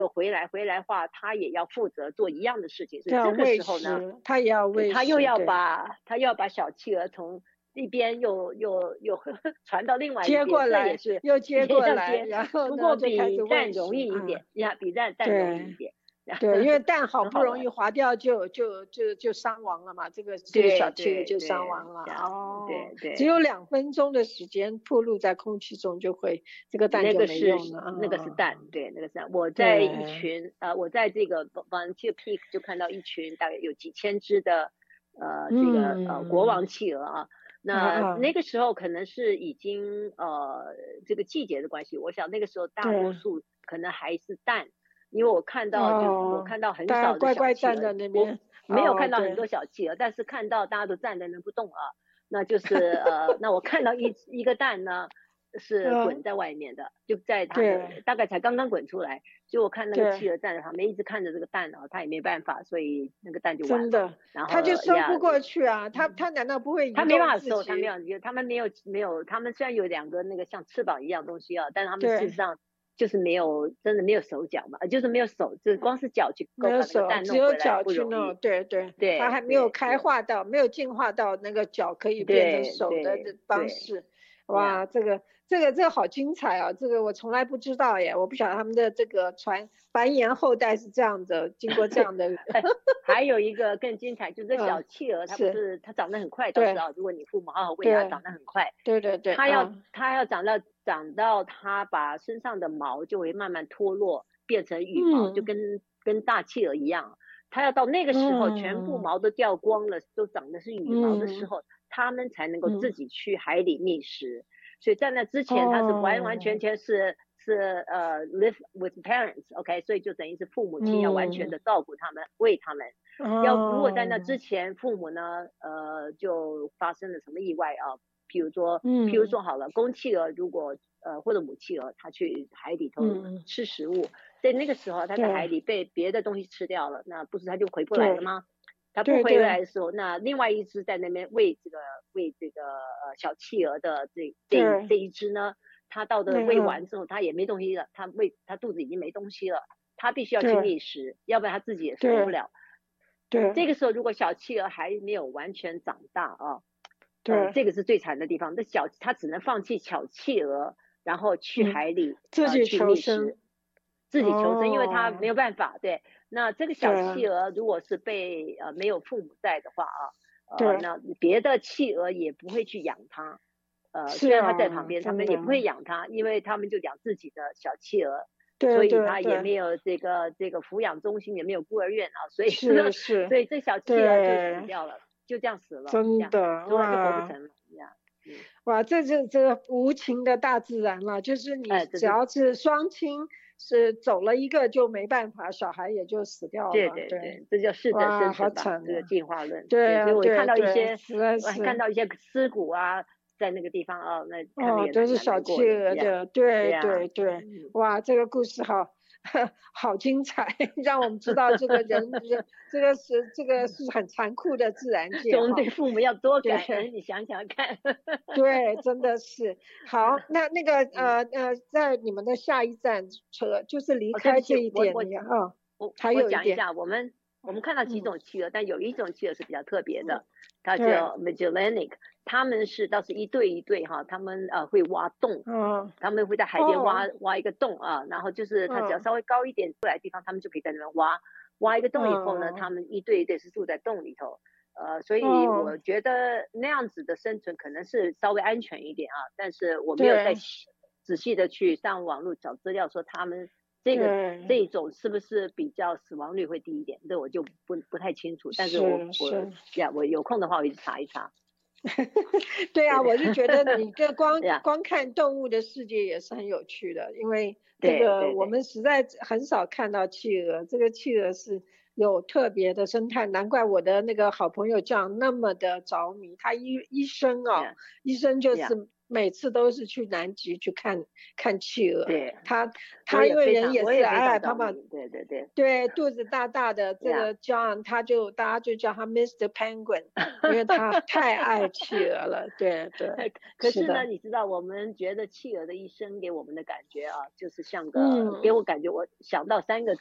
回来的话，他也要负责做一样的事情。所以这样这个喂时候呢， 食，他也要喂食， 他又要对， 把小企鹅从一边又传到另外一接过边，这也来是又接也过来， 要接， 然后不过呢就开比始喂蛋容食， 易一点呀，比蛋容易一对。 点， 对，因为蛋好不容易很好玩。 滑掉就伤亡了嘛，这个小对企鹅就伤对， 亡了。 这样， 哦， 对对。 只有2分钟的时间暴露在空气中，这个蛋就没用了。 那个是蛋，对，那个是蛋。我在对， 我在这个 Volunteer Peak 就看到一群大概有几千只的这个国王企鹅啊。那个时候可能是已经这个季节的关系，我想那个时候大多数可能还是蛋，因为我看到很大家少的乖乖站小企鹅，我在那边。 没有看到很对多小企鹅，但是看到大家都站在那不动啊。那就是那我看到一个蛋呢是滚在外面的，就在它的大概才刚刚滚出来，所以我看那个企鹅站在旁边一直看着这个蛋啊，它也没办法，所以那个蛋就完了。 真的， 然后他就收不过去啊，他难道不会移他没动自办法收， 己？ 他们没有，他们虽然有2个那个像翅膀一样东西啊，但是他们事实上就是真的没有手脚嘛，就是没有手，就是光是脚去够把那个蛋只有弄回来脚去弄， 不容易。 对，它还没有开化到，没有进化到那个脚可以变成手的方式。哇，这个好精彩啊！这个我从来不知道耶，我不晓得他们的这个繁衍后代是这样的，经过这样的。 还有一个更精彩，就是小企鹅，它长得很快，倒是啊，如果你父母好好喂它，长得很快。 对， 它要长到它把身上的毛就会慢慢脱落，变成羽毛，就跟大企鹅一样。它要到那个时候，全部毛都掉光了，都长的是羽毛的时候，它们才能够自己去海里觅食。所以在那之前，它是完完全全是live with parents，OK，所以就等于是父母亲要完全的照顾他们，喂他们。如果在那之前，父母呢，就发生了什么意外啊？譬如说好了，公企鹅如果或者母企鹅，它去海里头吃食物，在那个时候它在海里被别的东西吃掉了，那不是它就回不来了吗？它不回来的时候，那另外一只在那边喂这个小企鹅的这一只呢，它到的喂完之后，它也没东西了，它肚子已经没东西了，它必须要去觅食，要不然它自己也活不了。 对， 这个时候如果小企鹅还没有完全长大啊， 对， 这个是最惨的地方。它只能放弃小企鹅，然后去海里自己去觅食，自己求生，因为它没有办法。对，那这个小企鹅如果是被没有父母在的话啊，那别的企鹅也不会去养它。虽然它在旁边，他们也不会养它，因为他们就养自己的小企鹅。所以它也没有这个抚养中心，也没有孤儿院啊，所以所以这小企鹅就死掉了，就这样死了， 真的， 从来就活不成了。 哇，这个无情的大自然了，就是你只要是双亲是走了一个就没办法，小孩也就死掉了。 对，这叫适者生存吧，这个进化论。对，所以我看到一些尸骨啊。在那个地方啊，那都是小企鹅的，对，哇，这个故事好精彩，让我们知道这个这个是很残酷的自然界。 我们对父母要多感恩，你想想看。 对，真的是。好，那个在你们的下一站车就是离开这一点，还有讲一下，我们看到几种企鹅，但有一种企鹅是比较特别的，它叫 Magellanic。他们倒是一对一对哈，他们会挖洞，他们会在海边挖一个洞啊，然后就是它只要稍微高一点出来的地方，他们就可以在那边挖一个洞以后呢，他们一对一对是住在洞里头，所以我觉得那样子的生存可能是稍微安全一点啊，但是我没有再仔细的去上网络找资料说他们这一种是不是比较死亡率会低一点，这我就不太清楚，但是我有空的话我去查一查。 对啊，我就觉得你这光看动物的世界也是很有趣的，因为这个我们实在很少看到企鹅，这个企鹅是有特别的生态，难怪我的那个好朋友John那么的着迷，他医生就是每次都是去南极去看企鹅。 对， 他因为人也是矮矮胖胖， 对， 肚子大大的，这个大家就叫他 Mr. Penguin， 因为他太爱企鹅了。对。 可是呢，你知道我们觉得企鹅的一生给我们的感觉啊，就是像个给我感觉，我想到3个